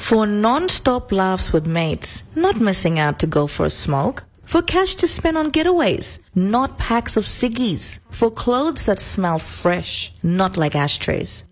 For non-stop laughs with mates, not missing out to go for a smoke. For cash to spend on getaways, not packs of ciggies. For clothes that smell fresh, not like ashtrays.